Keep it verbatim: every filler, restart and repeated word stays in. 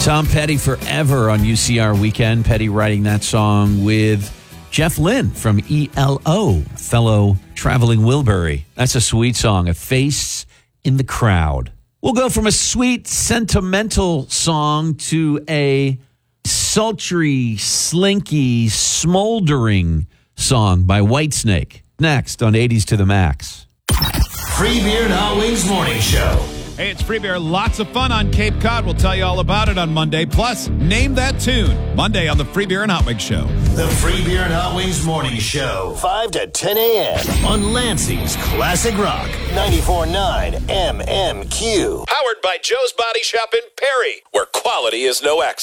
Tom Petty, Forever on U C R Weekend. Petty writing that song with Jeff Lynne from E L O, fellow traveling Wilbury. That's a sweet song, A Face in the Crowd. We'll go from a sweet, sentimental song to a sultry, slinky, smoldering song by Whitesnake. Next on eighties to the Max. Free Beer and Hot Wings Morning Show. Hey, it's Free Beer. Lots of fun on Cape Cod. We'll tell you all about it on Monday. Plus, name that tune. Monday on the Free Beer and Hot Wings Show. The Free Beer and Hot Wings Morning Show. five to ten a.m. on Lansing's Classic Rock. ninety-four point nine M M Q. Powered by Joe's Body Shop in Perry, where quality is no accident.